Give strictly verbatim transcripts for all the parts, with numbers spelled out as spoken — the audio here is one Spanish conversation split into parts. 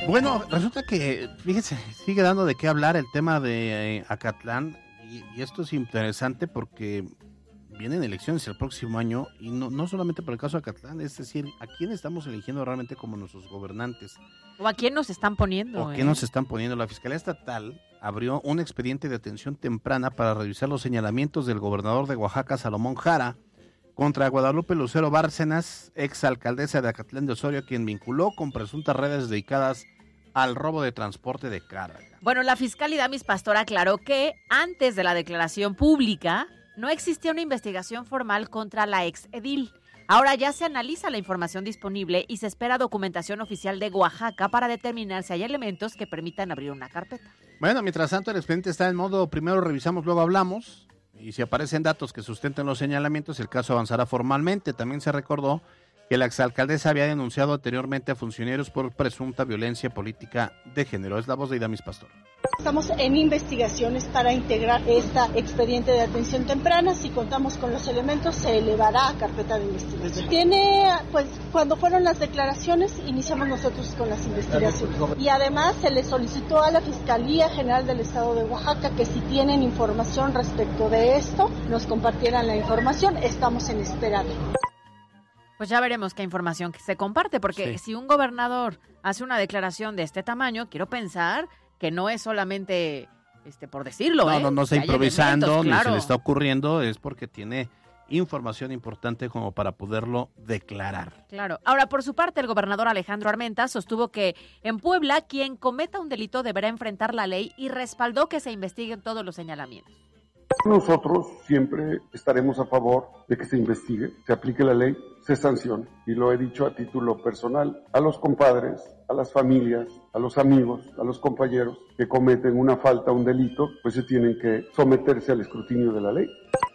Bueno, resulta que, fíjese, sigue dando de qué hablar el tema de eh, Acatlán, y, y esto es interesante porque vienen elecciones el próximo año, y no, no solamente por el caso de Acatlán, es decir, a quién estamos eligiendo realmente como nuestros gobernantes. O a quién nos están poniendo. O a eh? quién nos están poniendo. La Fiscalía Estatal abrió un expediente de atención temprana para revisar los señalamientos del gobernador de Oaxaca, Salomón Jara, contra Guadalupe Lucero Bárcenas, exalcaldesa de Acatlán de Osorio, quien vinculó con presuntas redes dedicadas al robo de transporte de carga. Bueno, la fiscal Idamis Pastor aclaró que antes de la declaración pública no existía una investigación formal contra la ex edil. Ahora ya se analiza la información disponible y se espera documentación oficial de Oaxaca para determinar si hay elementos que permitan abrir una carpeta. Bueno, mientras tanto el expediente está en modo primero revisamos, luego hablamos, y si aparecen datos que sustenten los señalamientos, el caso avanzará formalmente. También se recordó que la exalcaldesa había denunciado anteriormente a funcionarios por presunta violencia política de género. Es la voz de Idamis Pastor. Estamos en investigaciones para integrar esta expediente de atención temprana. Si contamos con los elementos, se elevará a carpeta de investigación. Tiene, pues, cuando fueron las declaraciones, iniciamos nosotros con las investigaciones. Y además se le solicitó a la Fiscalía General del Estado de Oaxaca que si tienen información respecto de esto, nos compartieran la información. Estamos en espera de... Pues ya veremos qué información se comparte, porque sí, si un gobernador hace una declaración de este tamaño, quiero pensar que no es solamente este por decirlo. No, ¿eh? no, no está que improvisando, claro. ni se le está ocurriendo, es porque tiene información importante como para poderlo declarar. Claro. Ahora, por su parte, el gobernador Alejandro Armenta sostuvo que en Puebla quien cometa un delito deberá enfrentar la ley y respaldó que se investiguen todos los señalamientos. Nosotros siempre estaremos a favor de que se investigue, se aplique la ley, se sancione. Y lo he dicho a título personal, a los compadres, a las familias, a los amigos, a los compañeros que cometen una falta, un delito, pues se tienen que someterse al escrutinio de la ley.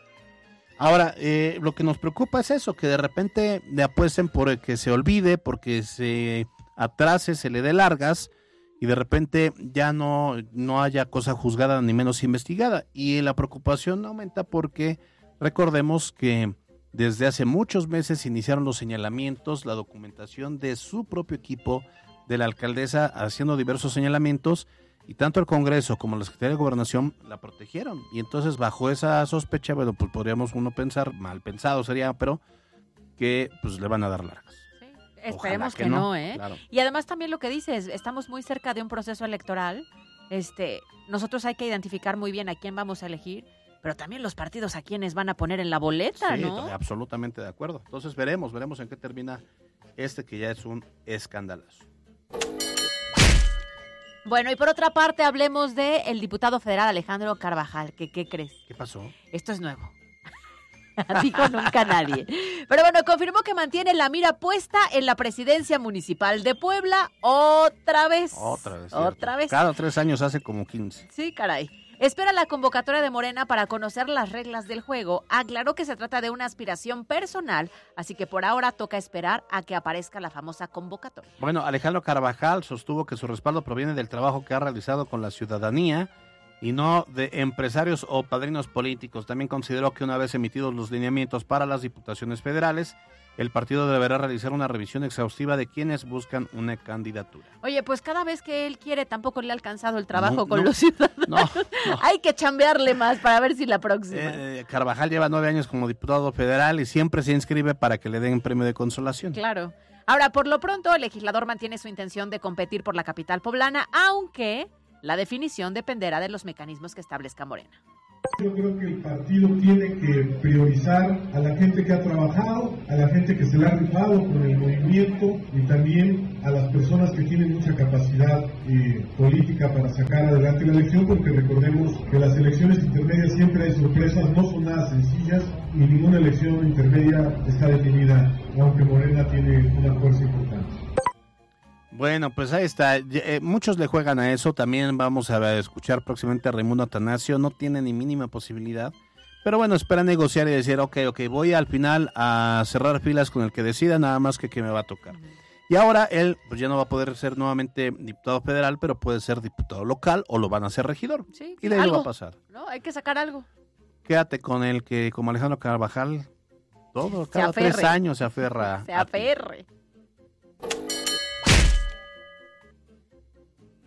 Ahora, eh, lo que nos preocupa es eso, que de repente le apuesten por que se olvide, porque se atrase, se le dé largas, y de repente ya no, no haya cosa juzgada ni menos investigada. Y la preocupación aumenta porque recordemos que desde hace muchos meses iniciaron los señalamientos, la documentación de su propio equipo, de la alcaldesa haciendo diversos señalamientos, y tanto el Congreso como la Secretaría de Gobernación la protegieron. Y entonces bajo esa sospecha, bueno, pues podríamos uno pensar, mal pensado sería, pero que pues le van a dar largas. Esperemos que, que no, no, ¿eh? Claro. Y además también lo que dices, estamos muy cerca de un proceso electoral. Este, nosotros hay que identificar muy bien a quién vamos a elegir, pero también los partidos a quienes van a poner en la boleta, sí, ¿no? Absolutamente de acuerdo. Entonces veremos, veremos en qué termina este que ya es un escandalazo. Bueno, y por otra parte hablemos de el diputado federal Alejandro Carvajal, que ¿qué crees? ¿Qué pasó? Esto es nuevo. Dijo nunca nadie. Pero bueno, confirmó que mantiene la mira puesta en la presidencia municipal de Puebla otra vez. Otra vez. Otra cierto. vez. Cada tres años hace como quince. Sí, caray. Espera la convocatoria de Morena para conocer las reglas del juego. Aclaró que se trata de una aspiración personal, así que por ahora toca esperar a que aparezca la famosa convocatoria. Bueno, Alejandro Carvajal sostuvo que su respaldo proviene del trabajo que ha realizado con la ciudadanía y no de empresarios o padrinos políticos. También consideró que una vez emitidos los lineamientos para las diputaciones federales, el partido deberá realizar una revisión exhaustiva de quienes buscan una candidatura. Oye, pues cada vez que él quiere tampoco le ha alcanzado el trabajo no, con no, los ciudadanos. No, no. Hay que chambearle más para ver si la próxima. Eh, Carvajal lleva nueve años como diputado federal y siempre se inscribe para que le den premio de consolación. Claro. Ahora, por lo pronto, el legislador mantiene su intención de competir por la capital poblana, aunque la definición dependerá de los mecanismos que establezca Morena. Yo creo que el partido tiene que priorizar a la gente que ha trabajado, a la gente que se le ha rifado con el movimiento y también a las personas que tienen mucha capacidad eh, política para sacar adelante la elección, porque recordemos que las elecciones intermedias siempre hay sorpresas, no son nada sencillas y ninguna elección intermedia está definida, aunque Morena tiene una fuerza importante. Bueno, pues ahí está. Eh, muchos le juegan a eso. También vamos a escuchar próximamente a Raimundo Atanasio. No tiene ni mínima posibilidad. Pero bueno, espera negociar y decir, ok, ok, voy al final a cerrar filas con el que decida, nada más que que me va a tocar. Uh-huh. Y ahora él pues ya no va a poder ser nuevamente diputado federal, pero puede ser diputado local o lo van a hacer regidor. Sí, y de ahí algo, lo va a pasar. No, hay que sacar algo. Quédate con el que, como Alejandro Carvajal, todo, cada tres años se aferra. Se aferre.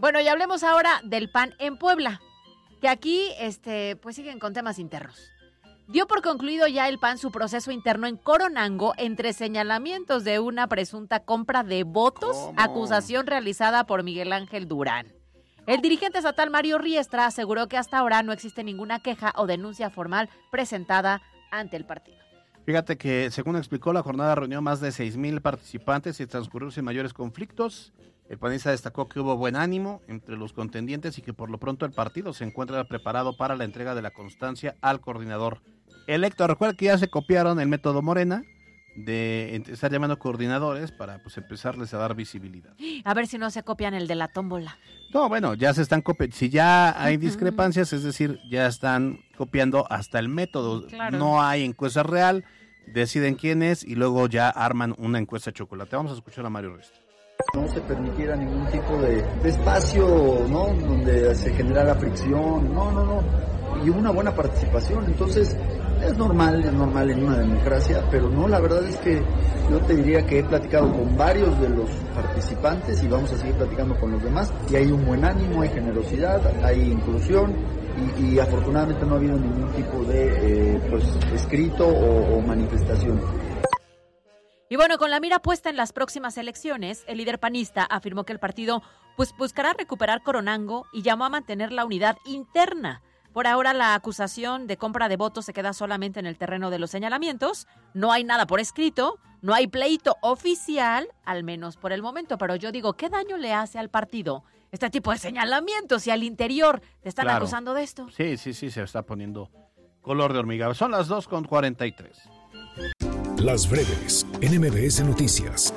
Bueno, y hablemos ahora del P A N en Puebla, que aquí este, pues siguen con temas internos. Dio por concluido ya el P A N su proceso interno en Coronango entre señalamientos de una presunta compra de votos, ¿Cómo? acusación realizada por Miguel Ángel Durán. El dirigente estatal Mario Riestra aseguró que hasta ahora no existe ninguna queja o denuncia formal presentada ante el partido. Fíjate que, según explicó, la jornada reunió más de seis mil participantes y transcurrió sin mayores conflictos. El panista destacó que hubo buen ánimo entre los contendientes y que por lo pronto el partido se encuentra preparado para la entrega de la constancia al coordinador electo. Recuerda que ya se copiaron el método Morena de estar llamando coordinadores para pues empezarles a dar visibilidad. A ver si no se copian el de la tómbola. No, bueno, ya se están copiando. Si ya hay discrepancias, es decir, ya están copiando hasta el método. Claro. No hay encuesta real, deciden quién es y luego ya arman una encuesta chocolate. Vamos a escuchar a Mario Riestra. No se permitiera ningún tipo de, de espacio, ¿no? Donde se generara fricción. No, no, no. Y hubo una buena participación. Entonces, es normal, es normal en una democracia, pero no, la verdad es que yo te diría que he platicado con varios de los participantes y vamos a seguir platicando con los demás. Y hay un buen ánimo, hay generosidad, hay inclusión y, y afortunadamente no ha habido ningún tipo de eh, pues escrito o, o manifestación. Y bueno, con la mira puesta en las próximas elecciones, el líder panista afirmó que el partido pues buscará recuperar Coronango y llamó a mantener la unidad interna. Por ahora, la acusación de compra de votos se queda solamente en el terreno de los señalamientos. No hay nada por escrito, no hay pleito oficial, al menos por el momento. Pero yo digo, ¿qué daño le hace al partido este tipo de señalamientos? Si al interior te están claro. acusando de esto. Sí, sí, sí, se está poniendo color de hormiga. Son las dos con cuarenta y tres. Las breves en M B S Noticias.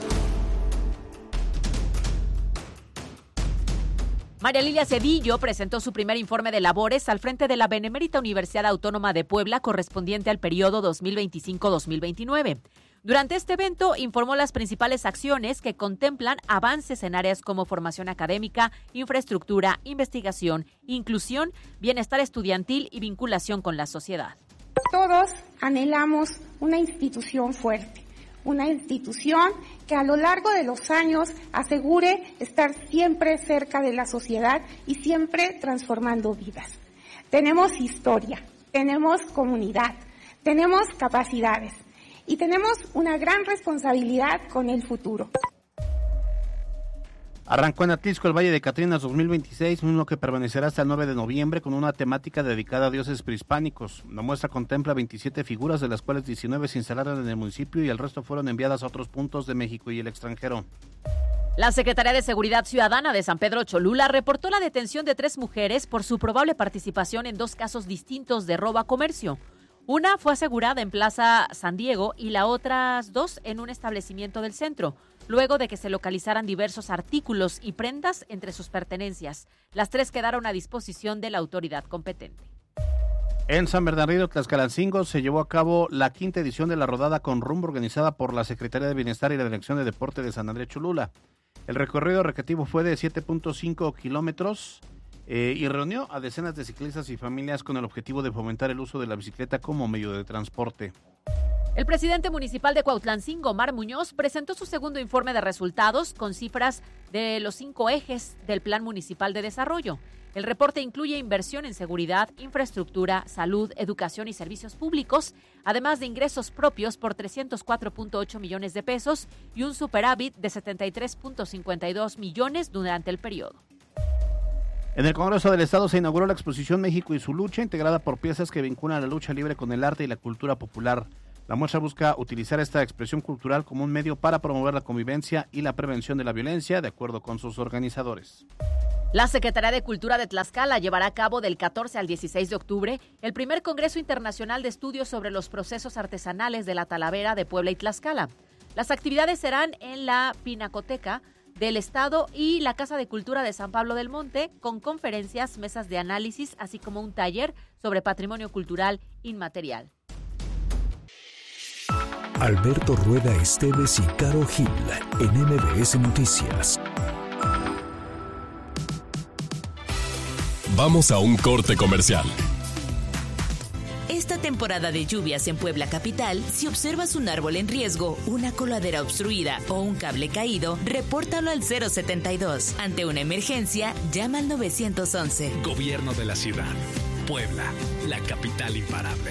María Lilia Cedillo presentó su primer informe de labores al frente de la Benemérita Universidad Autónoma de Puebla, correspondiente al periodo dos mil veinticinco a dos mil veintinueve. Durante este evento informó las principales acciones que contemplan avances en áreas como formación académica, infraestructura, investigación, inclusión, bienestar estudiantil y vinculación con la sociedad. Todos anhelamos una institución fuerte. Una institución que a lo largo de los años asegure estar siempre cerca de la sociedad y siempre transformando vidas. Tenemos historia, tenemos comunidad, tenemos capacidades y tenemos una gran responsabilidad con el futuro. Arrancó en Atlisco el Valle de Catrinas dos mil veintiséis, uno que permanecerá hasta el nueve de noviembre con una temática dedicada a dioses prehispánicos. La muestra contempla veintisiete figuras, de las cuales diecinueve se instalaron en el municipio y el resto fueron enviadas a otros puntos de México y el extranjero. La Secretaría de Seguridad Ciudadana de San Pedro Cholula reportó la detención de tres mujeres por su probable participación en dos casos distintos de robo a comercio. Una fue asegurada en Plaza San Diego y las otras dos en un establecimiento del centro, luego de que se localizaran diversos artículos y prendas entre sus pertenencias. Las tres quedaron a disposición de la autoridad competente. En San Bernardino, Tlaxcalancingo, se llevó a cabo la quinta edición de la rodada con rumbo organizada por la Secretaría de Bienestar y la Dirección de Deporte de San Andrés Cholula. El recorrido recreativo fue de siete punto cinco kilómetros eh, y reunió a decenas de ciclistas y familias con el objetivo de fomentar el uso de la bicicleta como medio de transporte. El presidente municipal de Cuautlancingo, Omar Muñoz, presentó su segundo informe de resultados con cifras de los cinco ejes del Plan Municipal de Desarrollo. El reporte incluye inversión en seguridad, infraestructura, salud, educación y servicios públicos, además de ingresos propios por trescientos cuatro punto ocho millones de pesos y un superávit de setenta y tres punto cincuenta y dos millones durante el periodo. En el Congreso del Estado se inauguró la exposición México y su lucha, integrada por piezas que vinculan la lucha libre con el arte y la cultura popular. La muestra busca utilizar esta expresión cultural como un medio para promover la convivencia y la prevención de la violencia, de acuerdo con sus organizadores. La Secretaría de Cultura de Tlaxcala llevará a cabo del catorce al dieciséis de octubre el primer Congreso Internacional de Estudios sobre los Procesos Artesanales de la Talavera de Puebla y Tlaxcala. Las actividades serán en la Pinacoteca del Estado y la Casa de Cultura de San Pablo del Monte, con conferencias, mesas de análisis, así como un taller sobre patrimonio cultural inmaterial. Alberto Rueda Esteves y Caro Gil en M B S Noticias. Vamos a un corte comercial. esta temporada de lluvias en Puebla Capital, si observas un árbol en riesgo, una coladera obstruida o un cable caído, repórtalo al cero setenta y dos. Ante una emergencia, llama al nueve once. Gobierno de la ciudad. Puebla, la capital imparable.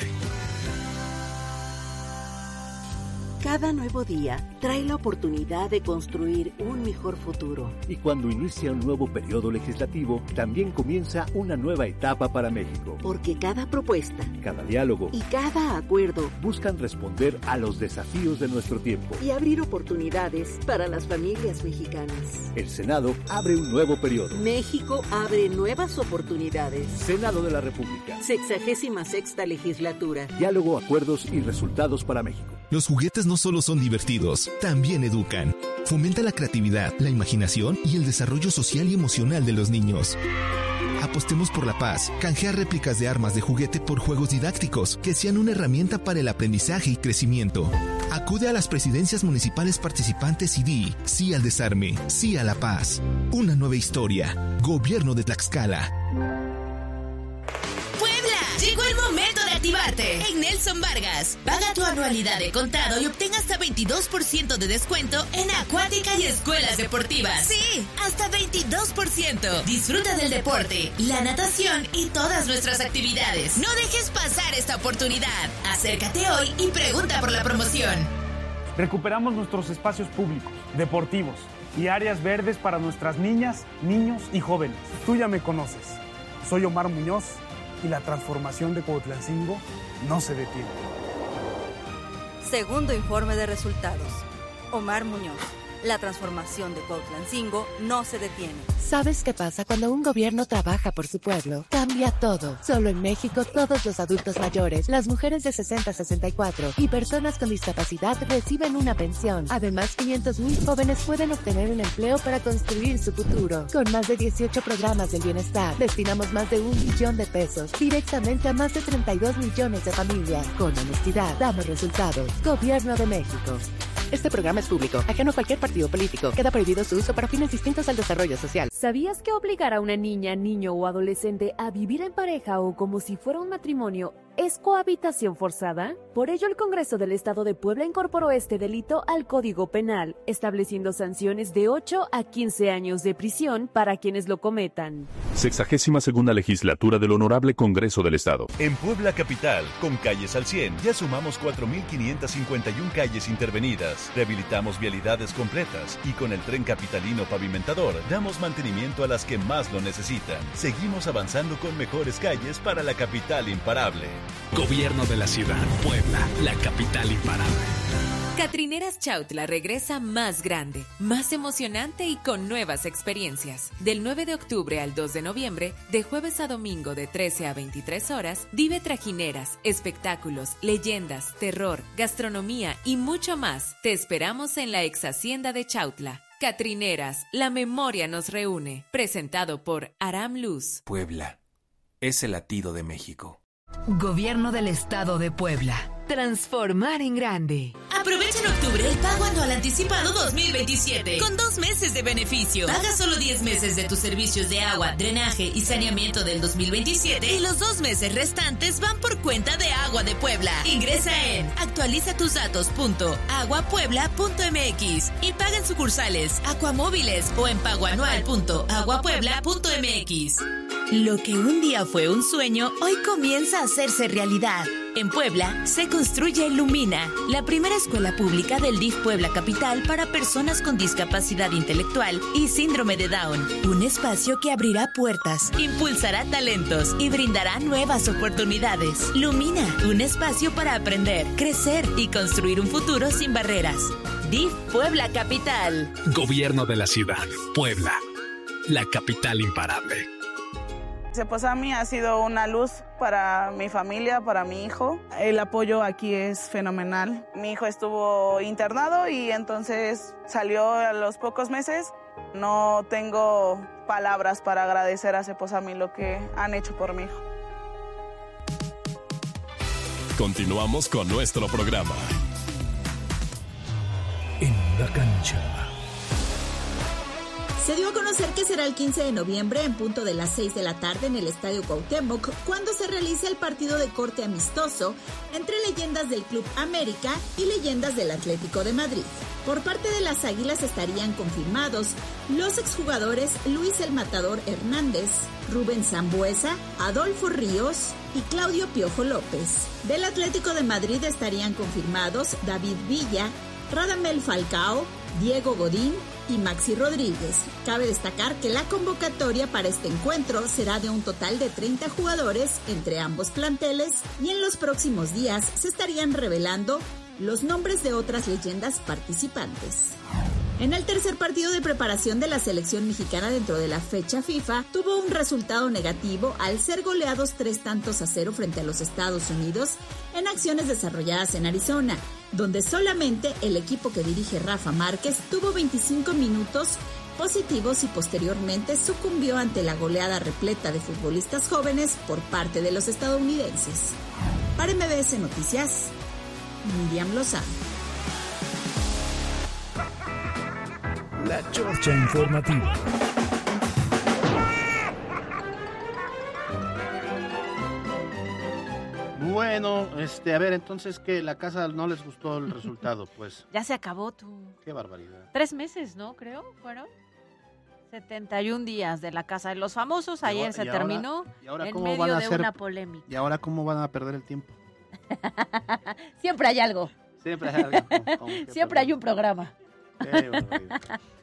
Cada nuevo día trae la oportunidad de construir un mejor futuro. Y cuando inicia un nuevo periodo legislativo, también comienza una nueva etapa para México. Porque cada propuesta, cada diálogo y cada acuerdo buscan responder a los desafíos de nuestro tiempo y abrir oportunidades para las familias mexicanas. El Senado abre un nuevo periodo. México abre nuevas oportunidades. Senado de la República. Sexagésima sexta legislatura. Diálogo, acuerdos y resultados para México. Los juguetes no solo son divertidos, también educan. Fomenta la creatividad, la imaginación y el desarrollo social y emocional de los niños. Apostemos por la paz. Canjea réplicas de armas de juguete por juegos didácticos que sean una herramienta para el aprendizaje y crecimiento. Acude a las presidencias municipales participantes y di sí al desarme, sí a la paz. Una nueva historia. Gobierno de Tlaxcala. Llegó el momento de activarte. En Nelson Vargas, paga tu anualidad de contado y obtén hasta veintidós por ciento de descuento en acuática y escuelas deportivas. Sí, hasta veintidós por ciento. Disfruta del deporte, la natación y todas nuestras actividades. No dejes pasar esta oportunidad. Acércate hoy y pregunta por la promoción. Recuperamos nuestros espacios públicos, deportivos y áreas verdes para nuestras niñas, niños y jóvenes. Tú ya me conoces. Soy Omar Muñoz. Y la transformación de Cuautlancingo no se detiene. Segundo informe de resultados. Omar Muñoz. La transformación de Cuautlancingo no se detiene. ¿Sabes qué pasa cuando un gobierno trabaja por su pueblo? Cambia todo. Solo en México, todos los adultos mayores, las mujeres de sesenta a sesenta y cuatro y personas con discapacidad reciben una pensión. Además, quinientos mil jóvenes pueden obtener un empleo para construir su futuro. Con más de dieciocho programas del bienestar, destinamos más de un millón de pesos directamente a más de treinta y dos millones de familias. Con honestidad, damos resultados. Gobierno de México. Este programa es público, ajeno a cualquier partido político. Queda prohibido su uso para fines distintos al desarrollo social. ¿Sabías que obligar a una niña, niño o adolescente a vivir en pareja o como si fuera un matrimonio es cohabitación forzada? Por ello, el Congreso del Estado de Puebla incorporó este delito al Código Penal, estableciendo sanciones de ocho a quince años de prisión para quienes lo cometan. Sexagésima segunda legislatura del Honorable Congreso del Estado. En Puebla Capital, con calles al cien, ya sumamos cuatro mil quinientas cincuenta y una calles intervenidas. Rehabilitamos vialidades completas y con el Tren Capitalino Pavimentador damos mantenimiento a las que más lo necesitan. Seguimos avanzando con mejores calles para la capital imparable. Gobierno de la ciudad, Puebla, la capital imparable. Catrineras Chautla regresa más grande, más emocionante y con nuevas experiencias. Del nueve de octubre al dos de noviembre, de jueves a domingo de trece a veintitrés horas, vive trajineras, espectáculos, leyendas, terror, gastronomía y mucho más. Te esperamos en la ex hacienda de Chautla. Catrineras, la memoria nos reúne. Presentado por Aram Luz. Puebla es el latido de México. Gobierno del Estado de Puebla. Transformar en grande. Aprovecha en octubre el pago anual anticipado dos mil veintisiete con dos meses de beneficio. Paga solo diez meses de tus servicios de agua, drenaje y saneamiento del dos mil veintisiete y los dos meses restantes van por cuenta de Agua de Puebla. Ingresa en actualiza tus datos punto agua puebla punto m x y paga en sucursales, Acuamóviles o en pagoanual punto agua puebla punto m x. Lo que un día fue un sueño, hoy comienza a hacerse realidad. En Puebla se construye Lumina, la primera escuela pública del D I F Puebla Capital para personas con discapacidad intelectual y síndrome de Down. Un espacio que abrirá puertas, impulsará talentos y brindará nuevas oportunidades. Lumina, un espacio para aprender, crecer y construir un futuro sin barreras. D I F Puebla Capital. Gobierno de la ciudad, Puebla, la capital imparable. Cepozami ha sido una luz para mi familia, para mi hijo. El apoyo aquí es fenomenal. Mi hijo estuvo internado y entonces salió a los pocos meses. No tengo palabras para agradecer a Cepozami lo que han hecho por mi hijo. Continuamos con nuestro programa. En la cancha. Se dio a conocer que será el quince de noviembre en punto de las seis de la tarde en el Estadio Cuauhtémoc cuando se realice el partido de corte amistoso entre leyendas del Club América y leyendas del Atlético de Madrid. Por parte de las Águilas estarían confirmados los exjugadores Luis el Matador Hernández, Rubén Sambueza, Adolfo Ríos y Claudio Piojo López. Del Atlético de Madrid estarían confirmados David Villa, Radamel Falcao, Diego Godín y Maxi Rodríguez. Cabe destacar que la convocatoria para este encuentro será de un total de treinta jugadores entre ambos planteles y en los próximos días se estarían revelando los nombres de otras leyendas participantes. En el tercer partido de preparación de la selección mexicana dentro de la fecha FIFA, tuvo un resultado negativo al ser goleados tres tantos a cero frente a los Estados Unidos en acciones desarrolladas en Arizona, donde solamente el equipo que dirige Rafa Márquez tuvo veinticinco minutos positivos y posteriormente sucumbió ante la goleada repleta de futbolistas jóvenes por parte de los estadounidenses. Para M B S Noticias, Miriam Lozano. La Chorcha Informativa. Bueno, este, a ver, entonces que la casa no les gustó el resultado, pues. Ya se acabó tu... Qué barbaridad. Tres meses, ¿no? Creo, fueron setenta y un días de la casa de los famosos. Ayer se ahora, terminó ¿y ahora en cómo medio van a de hacer, una polémica. ¿Y ahora cómo van a perder el tiempo? Siempre hay algo. Siempre hay algo. ¿Cómo, cómo Siempre hay un programa. Qué barbaridad.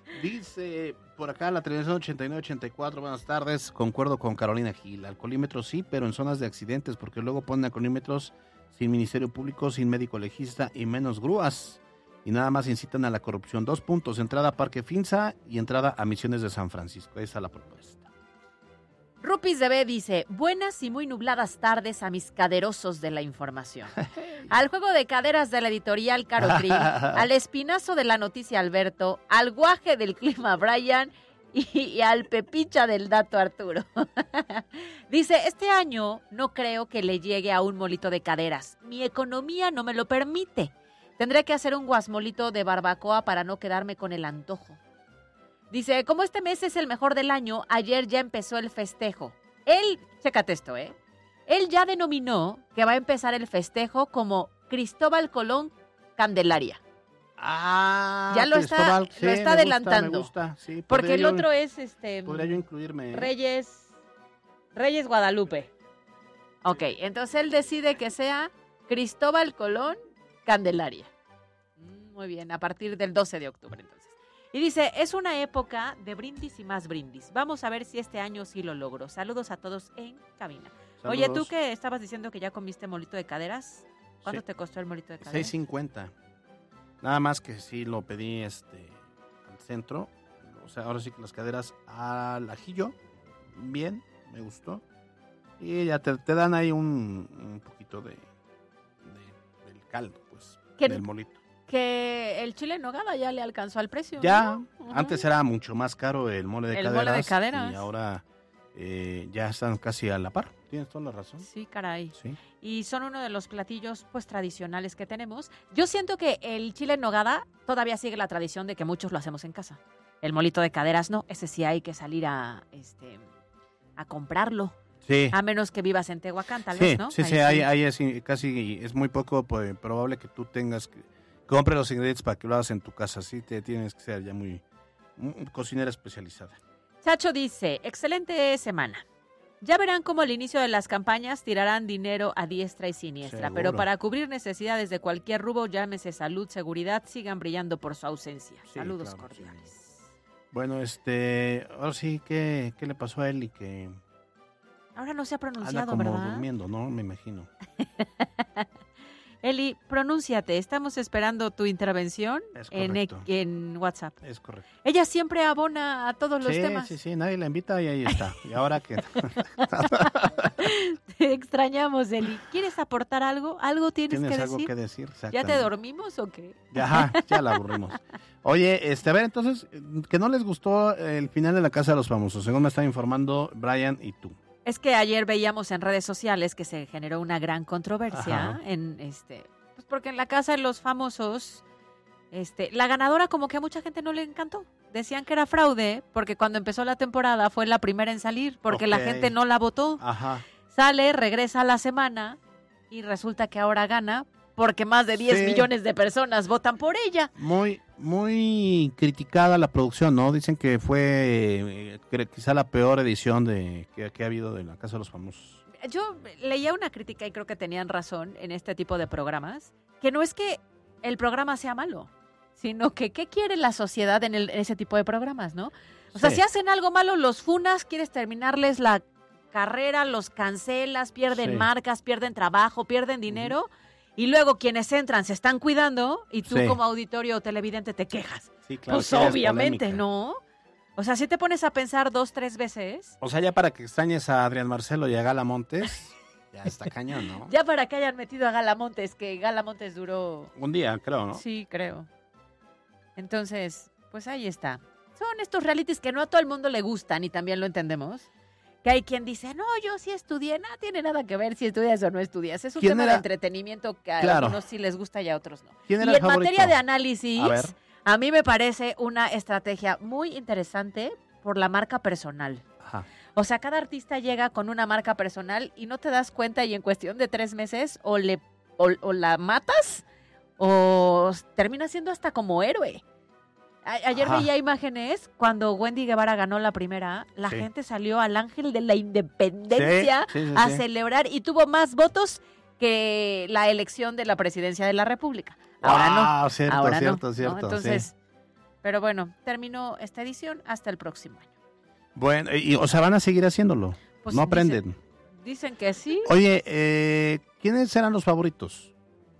Dice por acá la televisión ochenta y nueve ochenta y cuatro, buenas tardes, concuerdo con Carolina Gil, alcoholímetros sí, pero en zonas de accidentes, porque luego ponen alcoholímetros sin ministerio público, sin médico legista y menos grúas, y nada más incitan a la corrupción. Dos puntos, entrada a Parque Finza y entrada a Misiones de San Francisco, esa es la propuesta. Rupis de B dice, buenas y muy nubladas tardes a mis caderosos de la información. Al juego de caderas de la editorial Caro Krill, al espinazo de la noticia Alberto, al guaje del clima Brian y, y al pepicha del dato Arturo. Dice, este año no creo que le llegue a un molito de caderas. Mi economía no me lo permite. Tendré que hacer un guasmolito de barbacoa para no quedarme con el antojo. Dice, como este mes es el mejor del año, ayer ya empezó el festejo. Él, chécate esto, ¿eh? Él ya denominó que va a empezar el festejo como Cristóbal Colón Candelaria. Ah, ya lo Cristóbal, está, sí, lo está me adelantando. Gusta, me gusta, sí, porque el yo, otro es este. Podría yo incluirme. Reyes, Reyes Guadalupe. Ok, entonces él decide que sea Cristóbal Colón Candelaria. Muy bien, a partir del doce de octubre entonces. Y dice, es una época de brindis y más brindis. Vamos a ver si este año sí lo logro. Saludos a todos en cabina. Saludos. Oye, tú que estabas diciendo que ya comiste molito de caderas, ¿cuánto sí. te costó el molito de caderas? seis cincuenta. Nada más que sí lo pedí este al centro. O sea, ahora sí que las caderas al ajillo. Bien, me gustó. Y ya te, te dan ahí un, un poquito de, de del caldo, pues, ¿Qué? Del molito. Que el chile en nogada ya le alcanzó al precio. Ya, ¿no? Uh-huh. Antes era mucho más caro el mole de el caderas. mole de caderas. Y ahora eh, ya están casi a la par. Tienes toda la razón. Sí, caray. Sí. Y son uno de los platillos pues tradicionales que tenemos. Yo siento que el chile en nogada todavía sigue la tradición de que muchos lo hacemos en casa. El molito de caderas no, ese sí hay que salir a este a comprarlo. Sí. A menos que vivas en Tehuacán, tal sí, vez, ¿no? Sí, ahí sí, ahí, ahí es casi, es muy poco pues, probable que tú tengas que compre los ingredientes para que lo hagas en tu casa, sí, te tienes que ser ya muy, muy cocinera especializada. Chacho dice, excelente semana. Ya verán cómo al inicio de las campañas tirarán dinero a diestra y siniestra, Seguro. Pero para cubrir necesidades de cualquier rubro, llámese salud, seguridad, sigan brillando por su ausencia. Sí, Saludos claro, cordiales. Sí. Bueno, este, ahora sí, ¿qué, qué le pasó a él y que... Ahora no se ha pronunciado, anda como ¿verdad? durmiendo, ¿no? Me imagino. Eli, pronúnciate. Estamos esperando tu intervención en, en WhatsApp. Es correcto. Ella siempre abona a todos los sí, temas. Sí, sí, nadie la invita y ahí está. ¿Y ahora qué? Te extrañamos, Eli. ¿Quieres aportar algo? ¿Algo tienes, ¿Tienes que algo decir? que decir? ¿Ya te dormimos o qué? Ajá, ya la aburrimos. Oye, este, a ver, entonces, que no les gustó el final de La Casa de los Famosos, según me están informando Brian y tú. Es que ayer veíamos en redes sociales que se generó una gran controversia. Ajá. en este, pues porque en La Casa de los Famosos, este, la ganadora como que a mucha gente no le encantó. decían que era fraude porque cuando empezó la temporada fue la primera en salir porque okay. la gente no la votó. Ajá. Sale, regresa a la semana y resulta que ahora gana porque más de diez sí. millones de personas votan por ella. Muy, muy criticada la producción, ¿no? Dicen que fue eh, quizá la peor edición de que, que ha habido de La Casa de los Famosos. Yo leía una crítica y creo que tenían razón en este tipo de programas, que no es que el programa sea malo, sino que ¿qué quiere la sociedad en, el, en ese tipo de programas, no? O sea, sí. si hacen algo malo, los funas, quieres terminarles la carrera, los cancelas, pierden sí. marcas, pierden trabajo, pierden dinero, uh-huh. y luego quienes entran se están cuidando y tú sí. como auditorio o televidente te quejas. Sí, claro. Pues obviamente, ¿no? O sea, si te pones a pensar dos, tres veces. O sea, ya para que extrañes a Adrián Marcelo y a Gala Montes, ya está cañón, ¿no? Ya para que hayan metido a Gala Montes, que Gala Montes duró... Un día, creo, ¿no? Sí, creo. Entonces, pues ahí está. Son estos realities que no a todo el mundo le gustan y también lo entendemos. Que hay quien dice, no, yo sí estudié, no tiene nada que ver si estudias o no estudias. Es un tema era? de entretenimiento que a claro. algunos sí les gusta y a otros no. ¿Quién era y el en favorito? Materia de análisis, a, ver. a mí me parece una estrategia muy interesante por la marca personal. Ajá. O sea, cada artista llega con una marca personal y no te das cuenta y en cuestión de tres meses o, le, o, o la matas o termina siendo hasta como héroe. Ayer Ajá. veía imágenes cuando Wendy Guevara ganó la primera, la sí. gente salió al Ángel de la Independencia sí, sí, sí, a sí. celebrar y tuvo más votos que la elección de la presidencia de la República. Ahora wow, no. Cierto, ahora cierto, no, cierto. ¿no? Entonces, sí. pero bueno, terminó esta edición hasta el próximo año. Bueno, y, o sea, van a seguir haciéndolo. Pues no aprenden. Dicen, dicen que sí. Oye, eh, ¿quiénes serán los favoritos?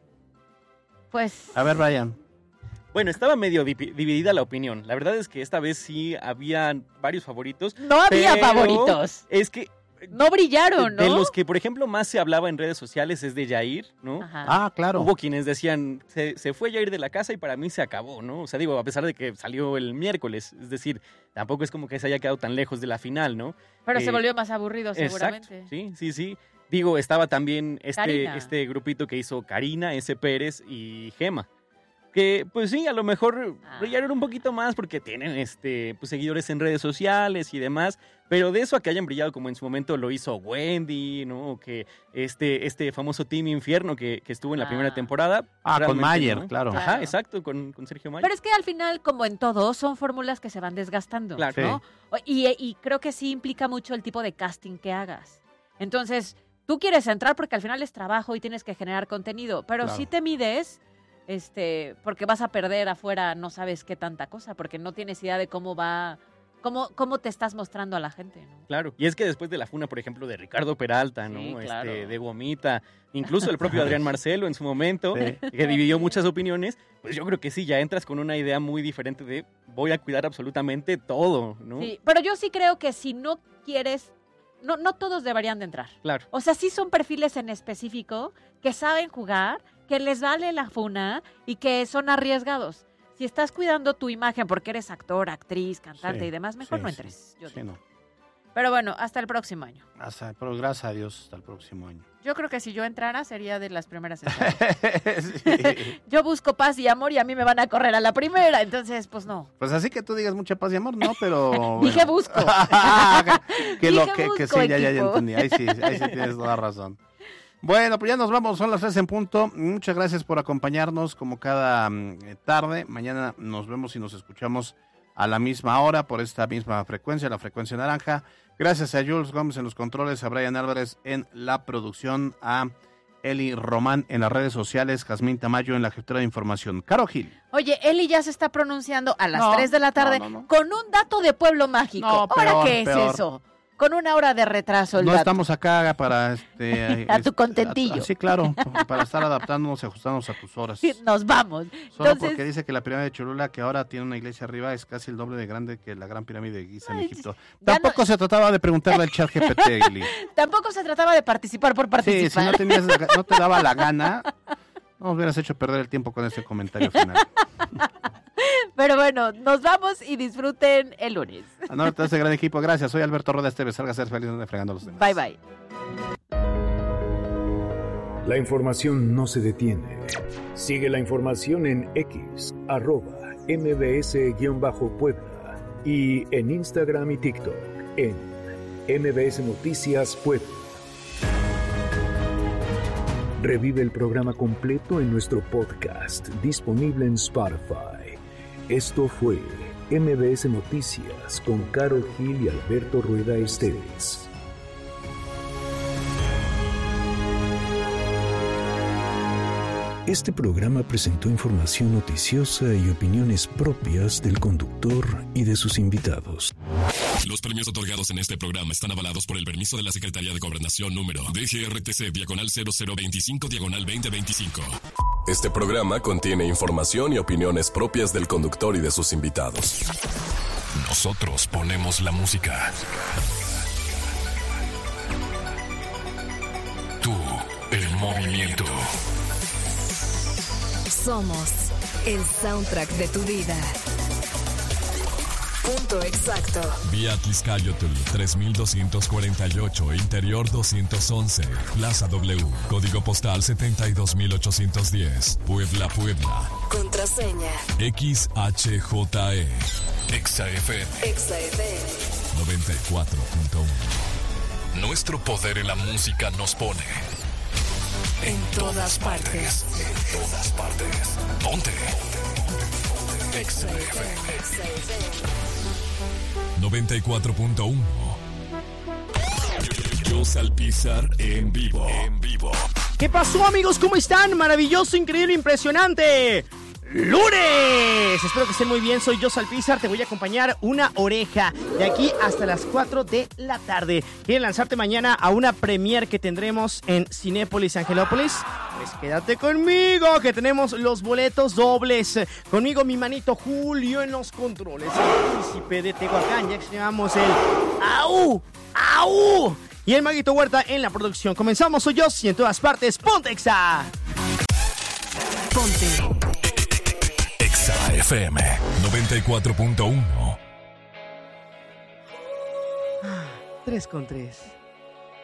Pues. A ver, Brian. Bueno, estaba medio dividida la opinión. La verdad es que esta vez sí había varios favoritos. No había favoritos. Es que no brillaron, ¿no? De los que, por ejemplo, más se hablaba en redes sociales es de Yair, ¿no? Ajá. Ah, claro. Hubo quienes decían, se, se fue Yair de la casa y para mí se acabó, ¿no? O sea, digo, a pesar de que salió el miércoles, es decir, tampoco es como que se haya quedado tan lejos de la final, ¿no? Pero eh, se volvió más aburrido, seguramente. Exacto, sí, sí, sí. Digo, estaba también este, Karina. este grupito que hizo Karina, S. Pérez y Gema. Que, pues sí, a lo mejor ah. brillaron un poquito más porque tienen este pues, seguidores en redes sociales y demás, pero de eso a que hayan brillado como en su momento lo hizo Wendy, ¿no? O que este, este famoso Team Infierno que, que estuvo en la ah. primera temporada. Ah, con Mayer, ¿no? claro. Ajá, claro. exacto, con, con Sergio Mayer. Pero es que al final, como en todo, son fórmulas que se van desgastando, claro. ¿no? Sí. Y, y creo que sí implica mucho el tipo de casting que hagas. Entonces, tú quieres entrar porque al final es trabajo y tienes que generar contenido, pero claro. si te mides... Este, porque vas a perder afuera, no sabes qué tanta cosa, porque no tienes idea de cómo va, cómo, cómo te estás mostrando a la gente, ¿no? Claro, y es que después de la funa, por ejemplo, de Ricardo Peralta, ¿no? Sí, claro. Este, de Gomita, incluso el propio Adrián Marcelo en su momento, sí. que dividió muchas opiniones, pues yo creo que sí, ya entras con una idea muy diferente de voy a cuidar absolutamente todo, ¿no? Sí, pero yo sí creo que si no quieres... No, no todos deberían de entrar. Claro. O sea, sí son perfiles en específico que saben jugar, que les vale la funa y que son arriesgados. Si estás cuidando tu imagen porque eres actor, actriz, cantante sí, y demás, mejor sí, no entres. Sí, yo sí, no. Pero bueno, hasta el próximo año. Hasta, pero gracias a Dios, hasta el próximo año. Yo creo que si yo entrara sería de las primeras sí. Yo busco paz y amor y a mí me van a correr a la primera, entonces pues no. Pues así que tú digas mucha paz y amor, no, pero... Dije bueno. busco. que, lo, Dije que, busco, que sí, ya, ya, ya entendí. Ahí sí, ahí sí tienes toda razón. Bueno, pues ya nos vamos, son las tres en punto. Muchas gracias por acompañarnos como cada um, tarde. Mañana nos vemos y nos escuchamos a la misma hora por esta misma frecuencia, la frecuencia naranja. Gracias a Jules Gómez en los controles, a Brian Álvarez en la producción, a Eli Román en las redes sociales, Jazmín Tamayo en la gestora de información. Caro Gil. Oye, Eli ya se está pronunciando a las no, tres de la tarde no, no, no. con un dato de Pueblo Mágico. No, peor, ¿Ahora qué peor. es eso? Con una hora de retraso el No dato. estamos acá para... este a tu contentillo. A, sí, claro, para estar adaptándonos y ajustándonos a tus horas. Nos vamos. Solo Entonces... porque dice que la pirámide de Cholula, que ahora tiene una iglesia arriba, es casi el doble de grande que la gran pirámide de Giza en Ay, Egipto. Tampoco no... se trataba de preguntarle al chat G P T, Eli. Tampoco se trataba de participar por participar. Sí, si no, tenías, no te daba la gana, no hubieras hecho perder el tiempo con ese comentario final. Pero bueno, nos vamos y disfruten el lunes. A nombre de este gran equipo, gracias. Soy Alberto Roda Esteves. Salga a ser feliz de fregando a los demás. Bye, bye. La información no se detiene. Sigue la información en X, arroba, M B S-Puebla. y en Instagram y TikTok en M B S Noticias Puebla. Revive el programa completo en nuestro podcast disponible en Spotify. Esto fue M B S Noticias con Karol Gil y Alberto Rueda Esteves. Este programa presentó información noticiosa y opiniones propias del conductor y de sus invitados. Los premios otorgados en este programa están avalados por el permiso de la Secretaría de Gobernación número D G R T C diagonal cero cero veinticinco diagonal veinte veinticinco. Este programa contiene información y opiniones propias del conductor y de sus invitados. Nosotros ponemos la música. Tú, el movimiento. Somos el soundtrack de tu vida. Punto exacto. Vía Tliscayotl tres mil doscientos cuarenta y ocho, Interior doscientos once, Plaza W, Código Postal setenta y dos mil ochocientos diez, Puebla, Puebla. Contraseña X H J E. Exa F M. Exa F M noventa y cuatro punto uno. Nuestro poder en la música nos pone en todas partes. En todas partes. Ponte. Exa F M. noventa y cuatro punto uno. Jos Alpizar en vivo. En vivo. ¿Qué pasó, amigos? ¿Cómo están? Maravilloso, increíble, impresionante. ¡Lunes! Espero que estén muy bien. Soy Jos Alpizar. Te voy a acompañar una oreja de aquí hasta las cuatro de la tarde. ¿Quieren lanzarte mañana a una premiere que tendremos en Cinépolis Angelópolis? Pues quédate conmigo, que tenemos los boletos dobles. Conmigo mi manito Julio en los controles. El príncipe de Tehuacán. Ya extrañamos el ¡Au! ¡Au! Y el Maguito Huerta en la producción. Comenzamos. Soy Jos y en todas partes, ponte Exa. Ponte Exa F M noventa y cuatro punto uno. Tres con tres.